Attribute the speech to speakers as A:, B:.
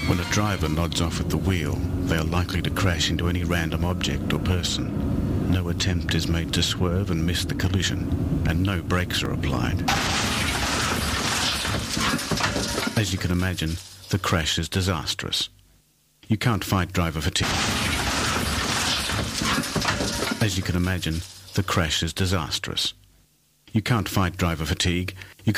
A: When a driver nods off at the wheel, they are likely to crash into any random object or person. No attempt is made to swerve and miss the collision, and no brakes are applied. As you can imagine, the crash is disastrous. You can't fight driver fatigue. As you can imagine, the crash is disastrous. You can't fight driver fatigue.